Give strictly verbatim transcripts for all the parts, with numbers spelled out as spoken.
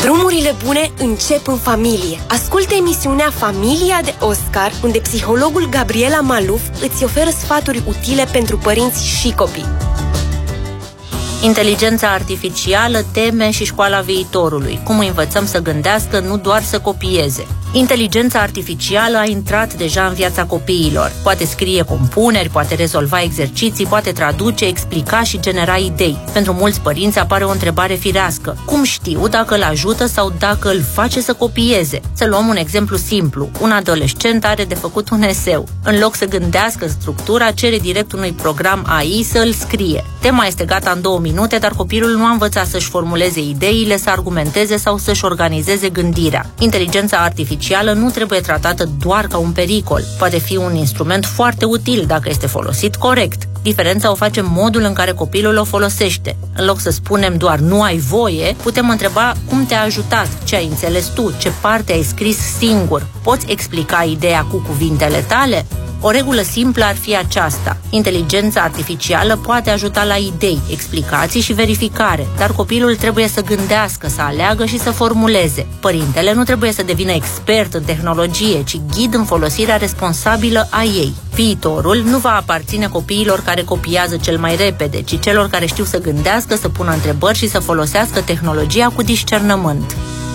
Drumurile bune încep în familie. Ascultă emisiunea Familia de Oscar, unde psihologul Gabriela Maluf îți oferă sfaturi utile pentru părinți și copii. Inteligența artificială, teme și școala viitorului. Cum învățăm să gândească, nu doar să copieze. Inteligența artificială a intrat deja în viața copiilor. Poate scrie compuneri, poate rezolva exerciții, poate traduce, explica și genera idei. Pentru mulți părinți apare o întrebare firească. Cum știu dacă îl ajută sau dacă îl face să copieze? Să luăm un exemplu simplu. Un adolescent are de făcut un eseu. În loc să gândească structura, cere direct unui program A I să îl scrie. Tema este gata în două minute, dar copilul nu a învățat să-și formuleze ideile, să argumenteze sau să-și organizeze gândirea. Inteligența artificială nu trebuie tratată doar ca un pericol. Poate fi un instrument foarte util dacă este folosit corect. Diferența o face modul în care copilul o folosește. În loc să spunem doar nu ai voie, putem întreba cum te-a ajutat, ce ai înțeles tu, ce parte ai scris singur. Poți explica ideea cu cuvintele tale? O regulă simplă ar fi aceasta. Inteligența artificială poate ajuta la idei, explicații și verificare, dar copilul trebuie să gândească, să aleagă și să formuleze. Părintele nu trebuie să devină expert în tehnologie, ci ghid în folosirea responsabilă a ei. Viitorul nu va aparține copiilor care copiază cel mai repede, ci celor care știu să gândească, să pună întrebări și să folosească tehnologia cu discernământ.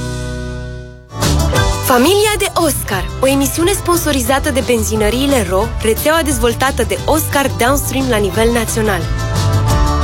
Familia de Oscar, o emisiune sponsorizată de benzinăriile R O, rețeaua dezvoltată de Oscar Downstream la nivel național.